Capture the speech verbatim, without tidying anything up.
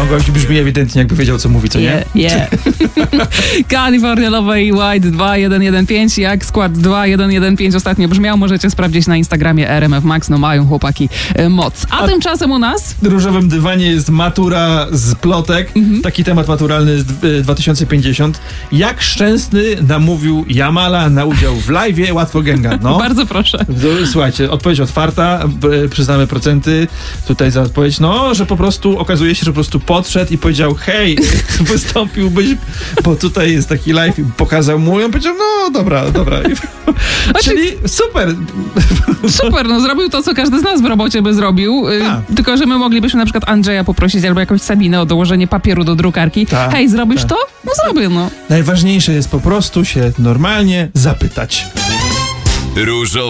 gość brzmi ewidentnie, jakby wiedział, co mówi, co nie? Yeah, yeah. California Love i White dwa jeden jeden pięć. Jak skład dwa jeden jeden pięć ostatnio brzmiał, możecie sprawdzić na Instagramie R M F Max. No mają chłopaki e, moc. A, A tymczasem u nas... W różowym dywanie jest matura z plotek. Mhm. Taki temat maturalny z dwa tysiące pięćdziesiąt. Jak Szczęsny namówił Jamala na udział w live'ie Łatwo Gęga? No. Bardzo proszę. Słuchajcie, odpowiedź otwarta, b- przyznamy procenty tutaj za odpowiedź, no, że po prostu okazuje się, że po prostu podszedł i powiedział, hej, wystąpiłbyś, bo tutaj jest taki live i pokazał mu i on powiedział, no dobra, dobra. Czyli super. Super, no zrobił to, co każdy z nas w robocie by zrobił, Ta. tylko że my moglibyśmy na przykład Andrzeja poprosić albo jakąś Sabinę o dołożenie papieru do drukarki. Ta. Hej, zrobisz Ta. to? No zrobię, no. Najważniejsze jest po prostu się normalnie zapytać. Różowy